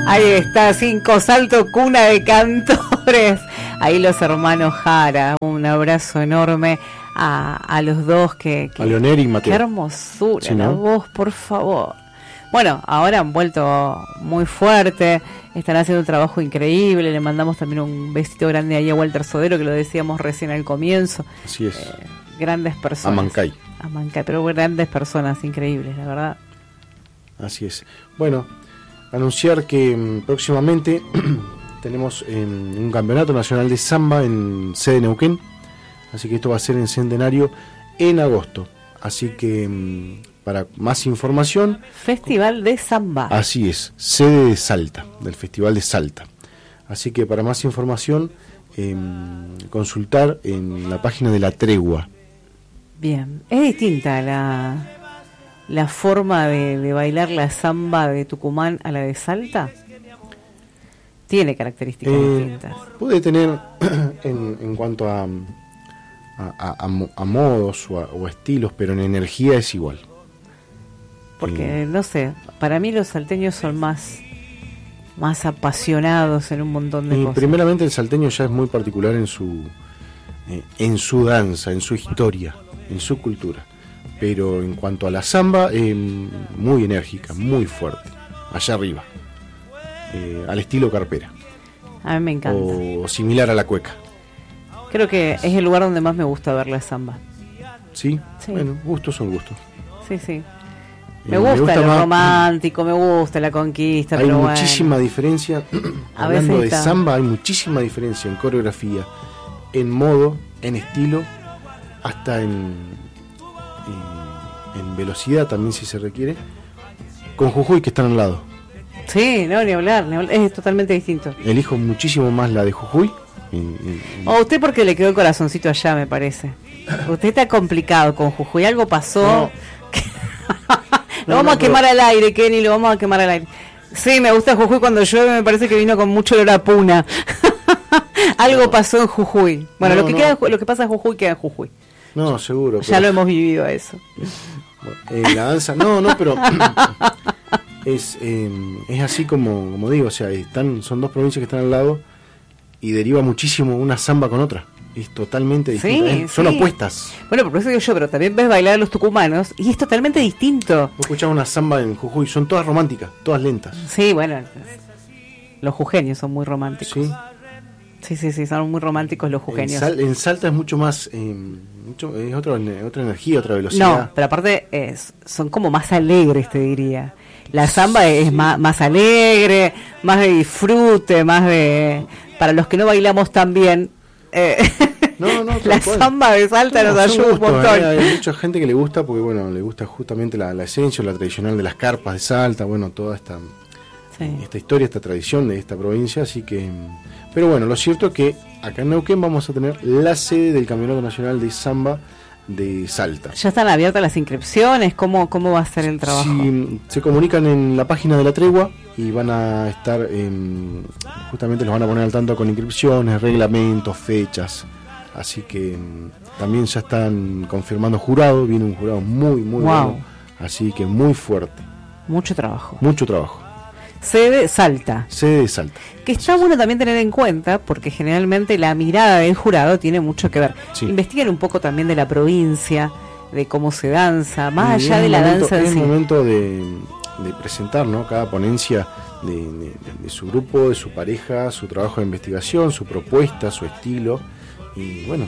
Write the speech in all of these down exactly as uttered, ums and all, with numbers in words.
Ahí está, Cinco Salto, cuna de cantores. Ahí los hermanos Jara. Un abrazo enorme a, a los dos. Que, que, a Leonel y Mateo. Qué hermosura, sí, la ¿no? voz, por favor. Bueno, ahora han vuelto muy fuerte. Están haciendo un trabajo increíble. Le mandamos también un besito grande ahí a Walter Sodero, que lo decíamos recién al comienzo. Así es. Eh, grandes personas. A Mancay. A Mancay, pero grandes personas, increíbles, la verdad. Así es. Bueno, anunciar que um, próximamente tenemos eh, un campeonato nacional de samba en sede Neuquén, así que esto va a ser en Centenario en agosto, así que um, para más información, Festival de Samba. Así es, sede de Salta, del Festival de Salta, así que para más información eh, consultar en la página de La Tregua. Bien, es distinta la la forma de, de bailar la samba de Tucumán a la de Salta. Tiene características eh, distintas. Puede tener en, en cuanto a, a, a, a modos o, a, o estilos, pero en energía es igual. Porque, eh, no sé, para mí los salteños son más más apasionados en un montón de y cosas. Primeramente el salteño ya es muy particular en su eh, en su danza, en su historia, en su cultura. Pero en cuanto a la samba, eh, muy enérgica, muy fuerte, allá arriba, eh, al estilo carpera. A mí me encanta. O similar a la cueca. Creo que es el lugar donde más me gusta ver la samba. ¿Sí? Sí. Bueno, gustos son gustos. Sí, sí. Eh, Me gusta, me gusta lo más, romántico, me gusta la conquista. Hay pero muchísima bueno. diferencia, A hablando de veces está. samba, hay muchísima diferencia en coreografía, en modo, en estilo, hasta en... en velocidad también si se requiere, con Jujuy que están al lado. Sí, no, ni hablar, ni hablar, es totalmente distinto. Elijo muchísimo más la de Jujuy. Y, y, O oh, usted porque le quedó el corazoncito allá, me parece. Usted está complicado con Jujuy, algo pasó. No. Que... lo No, vamos no, a quemar pero... al aire, Kenny, lo vamos a quemar al aire. Sí, me gusta Jujuy cuando llueve, me parece que vino con mucho olor a puna. Algo no. pasó en Jujuy. Bueno, No, lo que no. queda, lo que pasa en Jujuy queda en Jujuy. No, seguro. Ya pero... lo hemos vivido eso. Eh, la danza, no, no, pero es eh, es así como, como digo, o sea, están son dos provincias que están al lado y deriva muchísimo una samba con otra. Es totalmente distinto. Sí, eh, son sí. opuestas. Bueno, por eso digo yo, pero también ves bailar a los tucumanos y es totalmente distinto. Vos escuchás una samba en Jujuy, son todas románticas, todas lentas. Sí, bueno, los jujeños son muy románticos. Sí. Sí, sí, sí, son muy románticos los En, jujeños. Sal- en Salta es mucho más, eh, mucho, es otro, otra energía, otra velocidad. No, pero aparte es, son como más alegres, te diría. La samba es más, más alegre, más de disfrute, más de... Para los que no bailamos tan bien, eh, No, no, la tal cual. samba de Salta No, nos son ayuda un gustos, montón. eh, Hay mucha gente que le gusta porque, bueno, le gusta justamente la, la esencia, la tradicional de las carpas de Salta, bueno, toda esta, Sí. esta historia, esta tradición de esta provincia, así que... Pero bueno, lo cierto es que acá en Neuquén vamos a tener la sede del Campeonato Nacional de Samba de Salta. ¿Ya están abiertas las inscripciones? ¿Cómo, cómo va a ser el trabajo? Si se comunican en la página de La Tregua y van a estar, en, justamente los van a poner al tanto con inscripciones, reglamentos, fechas. Así que mm, también ya están confirmando jurado, viene un jurado muy, muy Wow. bueno. Así que muy fuerte, Mucho trabajo. mucho trabajo. Sede Salta. Sede de Salta. Que está bueno también tener en cuenta, porque generalmente la mirada del jurado tiene mucho que ver. Sí. Investiguen un poco también de la provincia, de cómo se danza, más Y allá es de la momento, danza en Es sí. momento de, de presentar, ¿no?, cada ponencia de, de, de su grupo, de su pareja, su trabajo de investigación, su propuesta, su estilo, y bueno,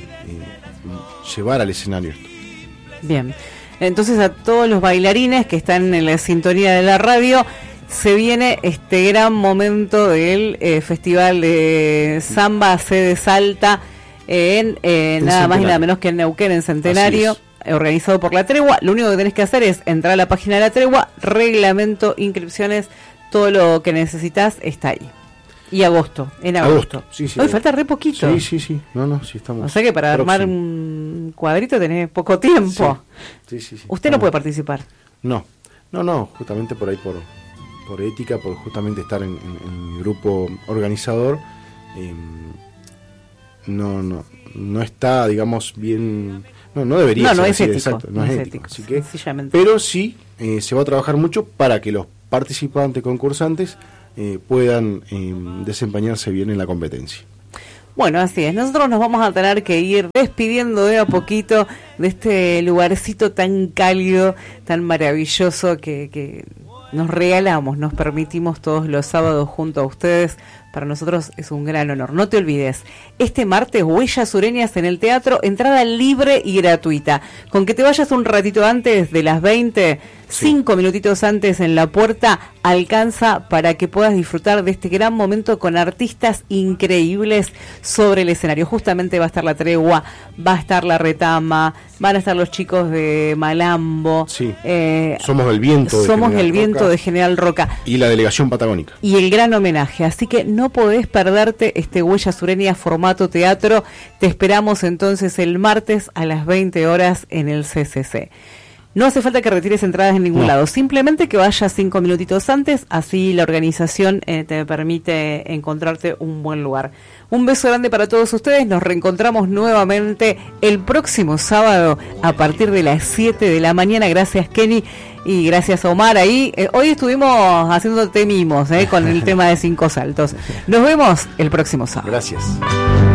y llevar al escenario esto. Bien. Entonces a todos los bailarines que están en la sintonía de la radio, se viene este gran momento del eh, Festival de Samba Sede Salta en eh, En nada más y Centenario. nada menos que en Neuquén, en Centenario, Así eh, organizado por La Tregua. Lo único que tenés que hacer es entrar a la página de La Tregua, reglamento, inscripciones, todo lo que necesitas está ahí. Y agosto, en agosto. Agosto, sí, sí, Hoy agosto. falta re poquito. Sí, sí, sí. No, no, sí estamos. O sea que para armar próximos. un cuadrito tenés poco tiempo. Sí, sí, sí. Usted no Estamos- puede participar. No, no, no, justamente por ahí, por, por ética, por justamente estar en, en, en el grupo organizador, eh, no, no, no está, digamos, bien, no, no debería No, ser no es así de ético, exacto, no, es ético, así que, sencillamente. pero sí eh, se va a trabajar mucho para que los participantes, concursantes, eh, puedan eh, desempeñarse bien en la competencia. Bueno, así es. Nosotros nos vamos a tener que ir despidiendo de a poquito de este lugarcito tan cálido, tan maravilloso que, que nos regalamos, nos permitimos todos los sábados junto a ustedes. Para nosotros es un gran honor. No te olvides, este martes, Huellas Sureñas en el teatro, entrada libre y gratuita. Con que te vayas un ratito antes de las veinte, sí. cinco minutitos antes en la puerta, alcanza para que puedas disfrutar de este gran momento con artistas increíbles sobre el escenario. Justamente va a estar La Tregua, va a estar La Retama, van a estar los chicos de Malambo. Sí. Eh, somos el viento. De somos General el viento Roca, de General Roca. Y la delegación patagónica. Y el gran homenaje. Así que no podés perderte este Huellas Sureñas formato teatro. Te esperamos entonces el martes a las veinte horas en el C C C. No hace falta que retires entradas en ningún no. lado, simplemente que vayas cinco minutitos antes, así la organización eh, te permite encontrarte un buen lugar. Un beso grande para todos ustedes, nos reencontramos nuevamente el próximo sábado a partir de las siete de la mañana. Gracias, Kenny, y gracias a Omar ahí. Eh, hoy estuvimos haciéndote mimos eh, con el tema de Cinco Saltos. Nos vemos el próximo sábado. Gracias.